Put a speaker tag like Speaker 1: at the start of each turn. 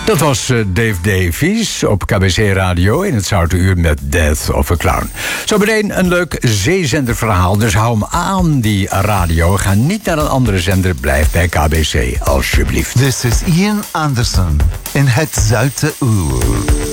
Speaker 1: Dat was Dave Davies op KBC Radio in het Zoute Uur met Death of a Clown. Zo meteen een leuk zeezenderverhaal, dus hou hem aan die radio. Ga niet naar een andere zender, blijf bij KBC, alsjeblieft.
Speaker 2: This is Ian Anderson in het Zoute Uur.